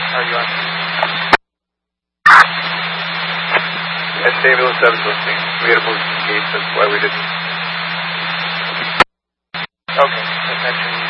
Are you on? Yes, David 07's listening. We had emergency gates, that's why we didn't. Okay, attention.